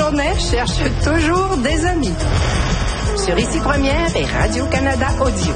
Delaunay cherche toujours des amis. Sur Ici Première et Radio-Canada Audio.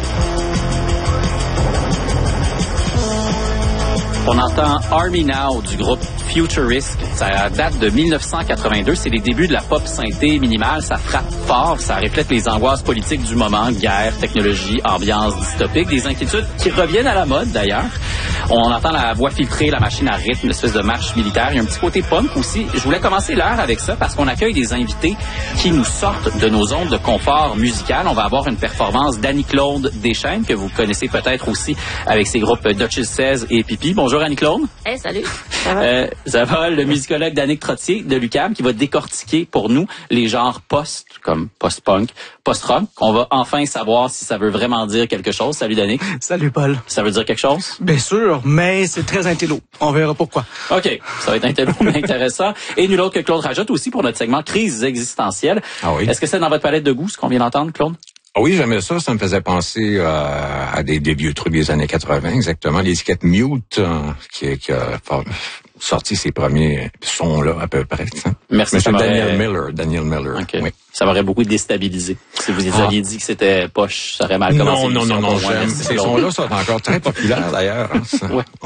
On entend Army Now du groupe Futurist. Ça date de 1982. C'est les débuts de la pop synthé minimale. Ça frappe fort. Ça reflète les angoisses politiques du moment. Guerre, technologie, ambiance dystopique. Des inquiétudes qui reviennent à la mode, d'ailleurs. On entend la voix filtrée, la machine à rythme, l'espèce de marche militaire. Il y a un petit côté punk aussi. Je voulais commencer l'heure avec ça parce qu'on accueille des invités qui nous sortent de nos zones de confort musical. On va avoir une performance d'Annie-Claude Deschênes, que vous connaissez peut-être aussi avec ses groupes Duchess 16 et Pipi. Bonjour Annie-Claude. Hey, salut. Ça va? Ça va, le musicologue Danick Trottier de l'UQAM qui va décortiquer pour nous les genres post, comme post-punk, post-rock. On va enfin savoir si ça veut vraiment dire quelque chose. Salut Danick. Salut Paul. Ça veut dire quelque chose? Bien sûr, mais c'est très intello. On verra pourquoi. OK, ça va être intello, mais intéressant. Et nul autre que Claude Rajotte aussi pour notre segment Crise existentielle. Ah oui. Est-ce que c'est dans votre palette de goût, ce qu'on vient d'entendre, Claude? Ah oui, j'aimais ça. Ça me faisait penser à des vieux trucs des années 80, exactement. L'étiquette Mute qui a sorti ses premiers sons-là, à peu près. Ça. Merci. Monsieur Daniel Miller. Okay. Oui. Ça m'aurait beaucoup déstabilisé. Si vous aviez dit que c'était poche, ça aurait mal commencé. Non, j'aime. Ces sons-là sont encore très populaires, d'ailleurs. Ouais. Ah,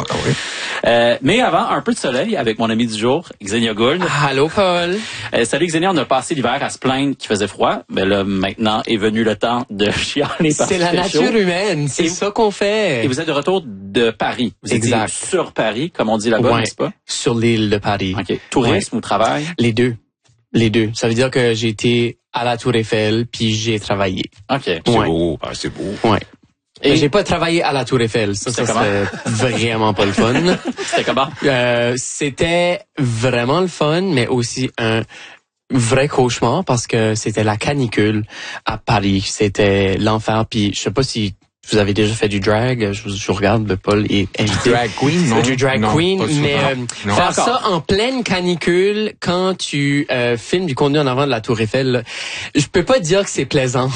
oui. Mais avant, un peu de soleil avec mon ami du jour, Xenia Gould. Allô, Paul. Salut Xenia, on a passé l'hiver à se plaindre qu'il faisait froid. Mais là, maintenant est venu le temps de chialer parce C'est la nature humaine, c'est ça qu'on fait. Et vous êtes de retour de Paris. Vous êtes sur Paris, comme on dit là-bas, n'est-ce pas? Sur l'île de Paris. OK. Tourisme ou travail? Les deux. Ça veut dire que j'ai été à la Tour Eiffel puis j'ai travaillé. OK. C'est beau. Ah, c'est beau. Ouais. Et j'ai pas travaillé à la Tour Eiffel. Ça serait vraiment pas le fun. C'était comment? C'était vraiment le fun, mais aussi un vrai cauchemar parce que c'était la canicule à Paris. C'était l'enfer. Puis je sais pas si vous avez déjà fait du drag, je regarde, Paul est invité. Drag queen, non? Du drag queen, mais faire ça en pleine canicule quand tu filmes du contenu en avant de la Tour Eiffel, là, je peux pas dire que c'est plaisant.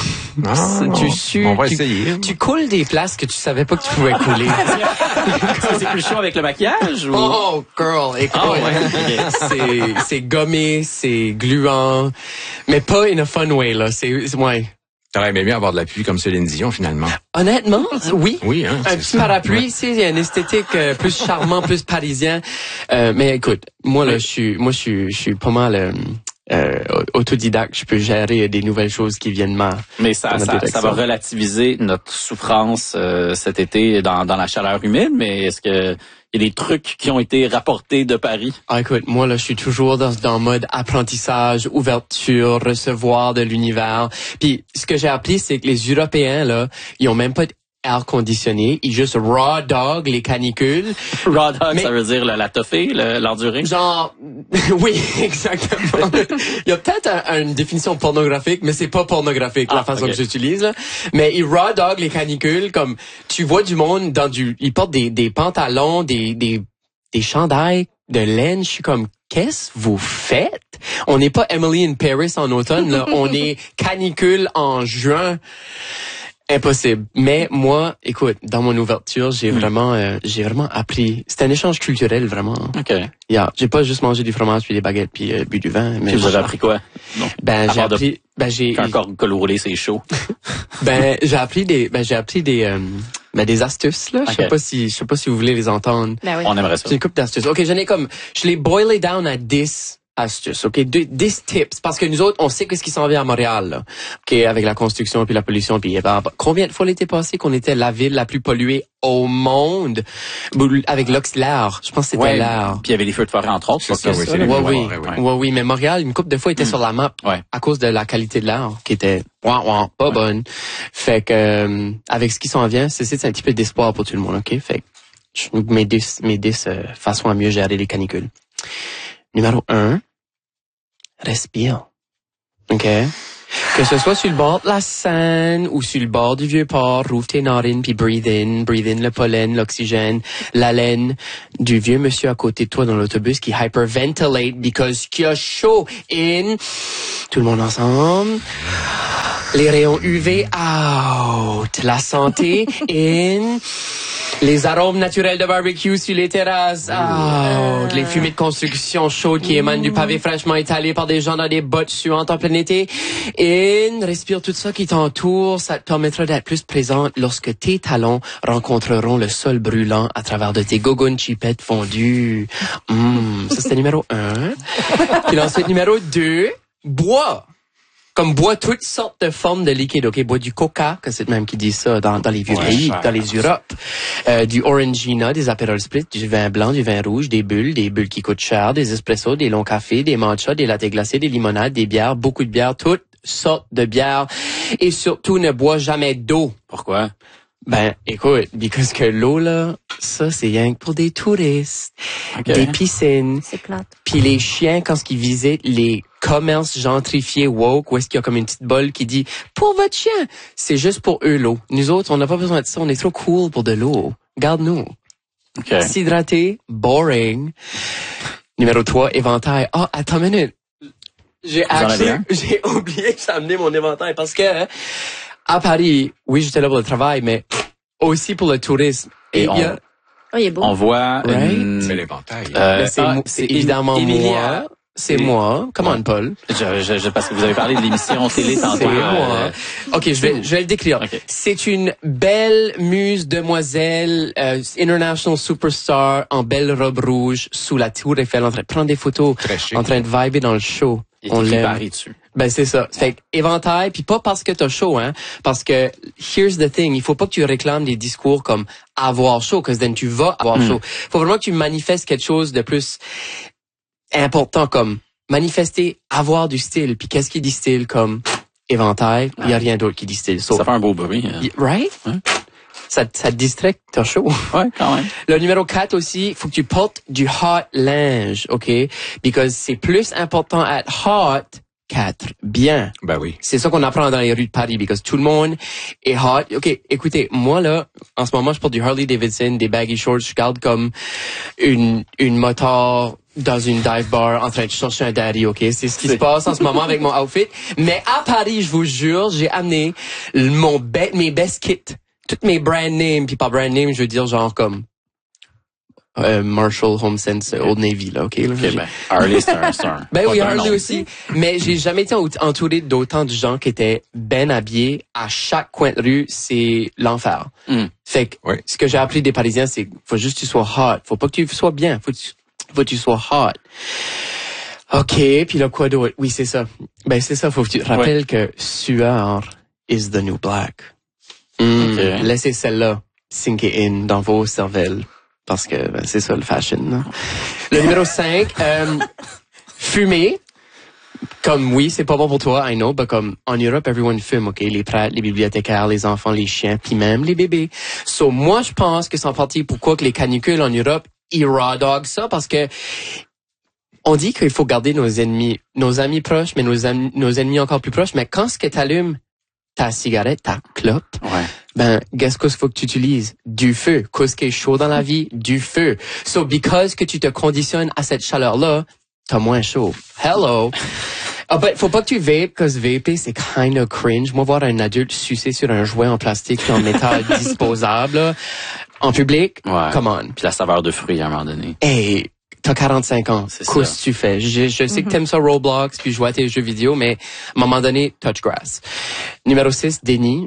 On va essayer. Tu coules des places que tu savais pas que tu pouvais couler. C'est plus chaud avec le maquillage? Ou? Oh, girl, écoute. Oh, ouais. C'est gommé, c'est gluant, mais pas in a fun way, là. C'est ouais. T'aurais aimé bien avoir de la pluie comme Céline Dion, finalement. Honnêtement, oui. Oui, hein. Un petit parapluie, il y a une esthétique plus charmant, plus parisien. Mais écoute, moi là, je suis pas mal autodidacte. Je peux gérer des nouvelles choses qui viennent Mais ça va relativiser notre souffrance cet été dans la chaleur humide. Mais est-ce que il y a des trucs qui ont été rapportés de Paris? Ah, écoute, moi, là, je suis toujours dans mode apprentissage, ouverture, recevoir de l'univers. Puis, ce que j'ai appris, c'est que les Européens, là, ils ont même pas air conditionné, ils juste raw dog les canicules. Raw dog, ça veut dire la toffée, l'endurée? Genre, oui, exactement. Il y a peut-être une définition pornographique, mais c'est pas pornographique la façon que j'utilise, là. Mais ils raw dog les canicules, comme tu vois du monde ils portent des pantalons, des chandails de laine. Je suis comme, qu'est-ce que vous faites? On n'est pas Emily in Paris en automne, là. On est canicule en juin. Impossible. Mais moi, écoute, dans mon ouverture, j'ai vraiment appris. C'était un échange culturel, vraiment. OK. J'ai pas juste mangé du fromage puis des baguettes puis bu du vin. Mais vous avez appris quoi? Non. Qu'un col roulé, c'est chaud. j'ai appris des astuces, là. Okay. Je sais pas si vous voulez les entendre. Ben oui. On aimerait ça. C'est une couple d'astuces. OK, je l'ai boilé down à 10 astuces, OK? 10 tips. Parce que nous autres, on sait qu'est-ce qui s'en vient à Montréal, là. OK? Avec la construction puis la pollution puis combien de fois l'été passé qu'on était la ville la plus polluée au monde? Avec l'air. Je pense que c'était l'air. Puis il y avait les feux de forêt, entre autres. C'est ça, oui. Oui, mais Montréal, une couple de fois, était sur la map. Ouais. À cause de la qualité de l'air, qui était, pas bonne. Fait que, avec ce qui s'en vient, c'est un petit peu d'espoir pour tout le monde, OK? Fait que, mes 10 façons à mieux gérer les canicules. Numéro 1, respire. OK? Que ce soit sur le bord de la Seine ou sur le bord du Vieux-Port, rouvre tes narines puis breathe in le pollen, l'oxygène, l'haleine du vieux monsieur à côté de toi dans l'autobus qui hyperventilate because qu'il a chaud. In, tout le monde ensemble. Les rayons UV out. La santé in. Les arômes naturels de barbecue sur les terrasses out. Les fumées de construction chaudes qui émanent du pavé fraîchement étalé par des gens dans des bottes suantes en plein été. In. Respire tout ça qui t'entoure. Ça te permettra d'être plus présente lorsque tes talons rencontreront le sol brûlant à travers de tes gogoons chipettes fondues. Ça, c'était numéro 1. Puis ensuite, numéro 2, bois. Comme bois toutes sortes de formes de liquide, ok, bois du coca, que c'est le même qui dit ça dans les vieux pays, dans les Europes, du Orangina, des Aperol Spritz, du vin blanc, du vin rouge, des bulles qui coûtent cher, des espressos, des longs cafés, des matchas, des lattes glacés, des limonades, des bières, beaucoup de bières, toutes sortes de bières, et surtout ne bois jamais d'eau. Pourquoi? Ben, écoute, parce que l'eau, là, ça, c'est rien que pour des touristes, des piscines. C'est plate. Puis les chiens, quand ils visitent les commerces gentrifiés woke, où est-ce qu'il y a comme une petite bolle qui dit « Pour votre chien! » C'est juste pour eux, l'eau. Nous autres, on n'a pas besoin de ça. On est trop cool pour de l'eau. Garde-nous. Okay. S'hydrater, boring. Numéro 3, éventail. Ah, attends une minute. J'ai oublié que j'amenais mon éventail parce que à Paris, oui, j'étais là pour le travail, mais aussi pour le tourisme. Et il est beau. On voit C'est l'éventail. c'est évidemment moi. C'est moi. Comment, Paul? Parce que vous avez parlé de l'émission télé tantôt. C'est moi. OK, je vais le décrire. Okay. C'est une belle muse demoiselle, international superstar, en belle robe rouge, sous la tour Eiffel, en train de prendre des photos, en train de vibrer dans le show. On l'aime. Paris dessus. Ben, c'est ça. Fait éventail, puis pas parce que t'as chaud, hein. Parce que, here's the thing, il faut pas que tu réclames des discours comme avoir chaud, parce que then tu vas avoir chaud. Faut vraiment que tu manifestes quelque chose de plus important, comme manifester, avoir du style. Puis qu'est-ce qui dit style comme éventail? Il y a rien d'autre qui dit style. So, ça fait un beau bruit. Right? Ouais. Ça te distrait que t'as chaud. Ouais, quand même. Le numéro 4 aussi, faut que tu portes du hot linge, OK? Because c'est plus important à être hot qu'être bien. Ben oui. C'est ça qu'on apprend dans les rues de Paris, because tout le monde est hot. OK, écoutez, moi là, en ce moment, je porte du Harley Davidson, des baggy shorts, je garde comme une motard dans une dive bar en train de chercher un daddy, OK? C'est ce qui se passe en ce moment avec mon outfit. Mais à Paris, je vous jure, j'ai amené mes best kits. Toutes mes brand names, puis pas brand name, je veux dire genre comme Marshall, HomeSense, Old Navy, là, OK? Là, ben, Harley, c'est un ben oui, Harley aussi. Mais j'ai jamais été entouré d'autant de gens qui étaient ben habillés. À chaque coin de rue, c'est l'enfer. Fait que ce que j'ai appris des Parisiens, c'est faut juste que tu sois hot. Faut pas que tu sois bien. Faut que tu sois hot. OK, puis là, quoi d'autre? Oui, c'est ça. Ben c'est ça, faut que tu te rappelles que sueur is the new black. Okay. Laissez celle-là sink in dans vos cervelles. Parce que ben, c'est ça le fashion. Là. Le numéro 5, fumer. Comme oui, c'est pas bon pour toi, I know, mais comme en Europe, everyone fume, OK? Les prêtres, les bibliothécaires, les enfants, les chiens, puis même les bébés. So, moi, je pense que c'est en partie pourquoi que les canicules en Europe, ils raw dog ça, parce que on dit qu'il faut garder nos amis proches, mais nos ennemis encore plus proches, mais quand ce que t'allumes ta cigarette, ta clope, ben, qu'est-ce qu'il faut que tu utilises? Du feu. Qu'est-ce qui est chaud dans la vie? Du feu. So, because que tu te conditionnes à cette chaleur-là, t'as moins chaud. Hello! But faut pas que tu vapes, cause vaper, c'est kind of cringe. Moi, voir un adulte sucer sur un jouet en plastique et en métal disposable, là, en public, come on. Puis la saveur de fruits, à un moment donné. Hey! T'as 45 ans. Qu'est-ce que tu fais? Je sais que t'aimes ça Roblox puis jouer à tes jeux vidéo, mais à un moment donné, touch grass. Numéro 6, déni.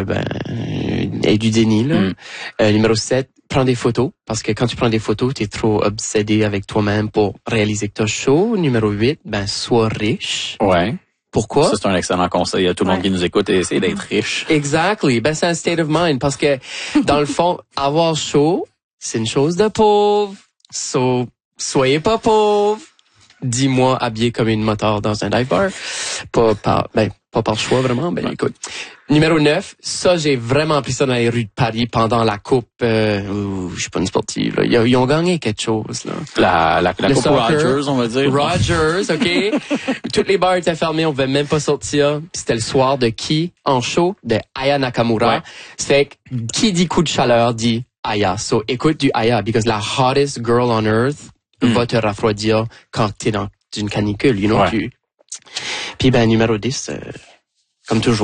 Et du déni, là. Numéro 7, prends des photos. Parce que quand tu prends des photos, t'es trop obsédé avec toi-même pour réaliser que t'as chaud. Numéro 8, ben, sois riche. Ouais. Pourquoi? Ça, c'est un excellent conseil à tout le monde qui nous écoute et essayer d'être riche. Exactly. Ben, c'est un state of mind. Parce que, dans le fond, avoir chaud, c'est une chose de pauvre. So, soyez pas pauvre. Dis-moi habillé comme une moteur dans un dive bar. Pas pas par choix vraiment. Ben écoute. Numéro 9, ça j'ai vraiment appris ça dans les rues de Paris pendant la coupe. Je suis pas une sportive. Là. Ils ont gagné quelque chose là. La coupe soccer, Rogers, on va dire. Rogers, ok. Toutes les bars étaient fermés, on pouvait même pas sortir. Puis c'était le soir de qui en show de Aya Nakamura. Ouais. C'est que qui dit coup de chaleur dit Aya. So écoute du Aya because la hottest girl on earth va te refroidir quand t'es dans une canicule, you know. Ouais. Puis ben numéro 10, comme toujours.